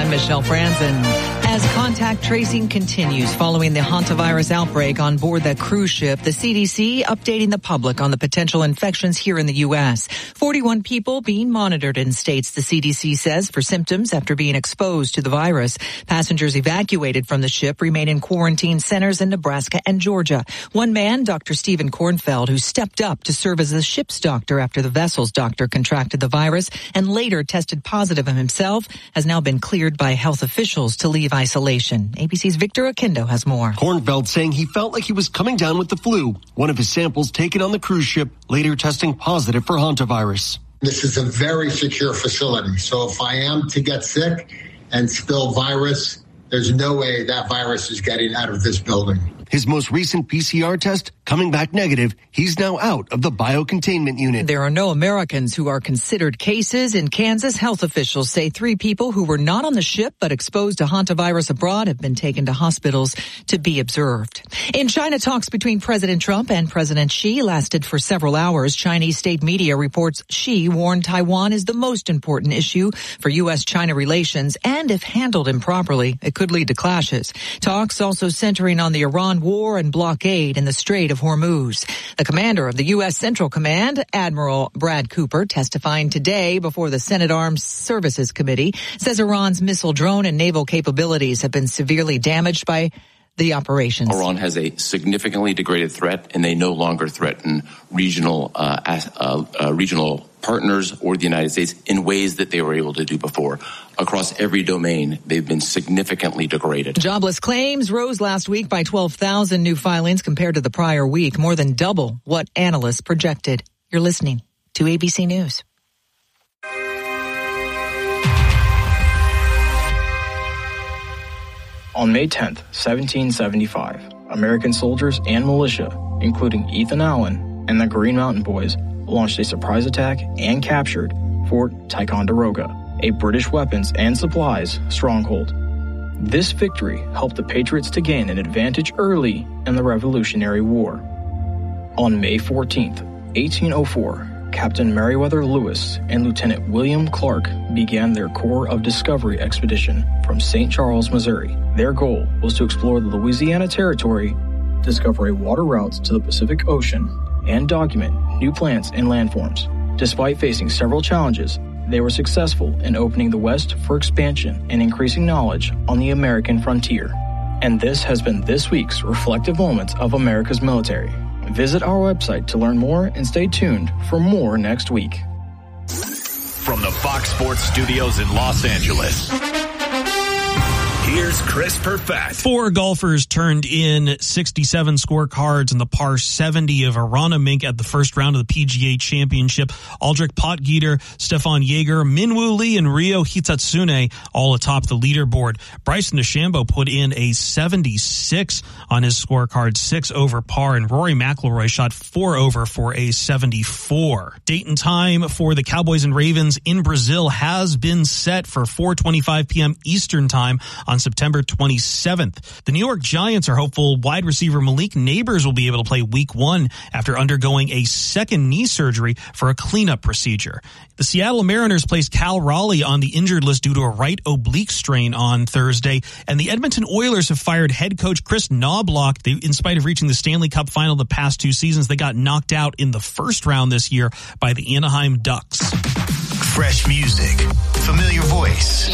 I'm Michelle Franzen. As contact tracing continues following the hantavirus outbreak on board that cruise ship, the CDC updating the public on the potential infections here in the U.S. 41 people being monitored in states, the CDC says, for symptoms after being exposed to the virus. Passengers evacuated from the ship remain in quarantine centers in Nebraska and Georgia. One man, Dr. Stephen Kornfeld, who stepped up to serve as the ship's doctor after the vessel's doctor contracted the virus and later tested positive himself, has now been cleared by health officials to leave isolation. ABC's Victor Akindo has more. Kornfeld saying he felt like he was coming down with the flu. One of his samples taken on the cruise ship later testing positive for hantavirus. This is a very secure facility. So if I am to get sick and spill virus, there's no way that virus is getting out of this building. His most recent PCR test coming back negative. He's now out of the biocontainment unit. There are no Americans who are considered cases. In Kansas, health officials say 3 people who were not on the ship but exposed to hantavirus abroad have been taken to hospitals to be observed. In China, talks between President Trump and President Xi lasted for several hours. Chinese state media reports Xi warned Taiwan is the most important issue for U.S.-China relations, and if handled improperly, it could lead to clashes. Talks also centering on the Iran war and blockade in the Strait of Hormuz. The commander of the U.S. Central Command, Admiral Brad Cooper, testifying today before the Senate Armed Services Committee, says Iran's missile, drone, and naval capabilities have been severely damaged by the operations. Iran has a significantly degraded threat, and they no longer threaten regional partners or the United States in ways that they were able to do before. Across every domain, they've been significantly degraded. Jobless claims rose last week by 12,000 new filings compared to the prior week, more than double what analysts projected. You're listening to ABC News. On May 10th, 1775, American soldiers and militia, including Ethan Allen and the Green Mountain Boys, launched a surprise attack and captured Fort Ticonderoga, a British weapons and supplies stronghold. This victory helped the Patriots to gain an advantage early in the Revolutionary War. On May 14th, 1804, Captain Meriwether Lewis and Lieutenant William Clark began their Corps of Discovery expedition from St. Charles, Missouri. Their goal was to explore the Louisiana Territory, discover a water route to the Pacific Ocean, and document new plants and landforms. Despite facing several challenges, they were successful in opening the West for expansion and increasing knowledge on the American frontier. And this has been this week's Reflective Moments of America's Military. Visit our website to learn more and stay tuned for more next week. From the Fox Sports Studios in Los Angeles, here's Chris Perfett. 4 golfers turned in 67 scorecards in the par 70 of Arana Mink at the first round of the PGA Championship. Aldrich Potgieter, Stefan Jaeger, Minwoo Lee, and Ryo Hitatsune all atop the leaderboard. Bryson DeChambeau put in a 76 on his scorecard, 6 over par, and Rory McIlroy shot 4 over for a 74. Date and time for the Cowboys and Ravens in Brazil has been set for 4:25 p.m. Eastern Time on September 27th. The New York Giants are hopeful wide receiver Malik Nabers will be able to play week 1 after undergoing a second knee surgery for a cleanup procedure. The Seattle Mariners placed Cal Raleigh on the injured list due to a right oblique strain on Thursday, and the Edmonton Oilers have fired head coach Chris Knobloch. In spite of reaching the Stanley Cup final the past 2 seasons, they got knocked out in the first round this year by the Anaheim Ducks. Fresh music, familiar voice.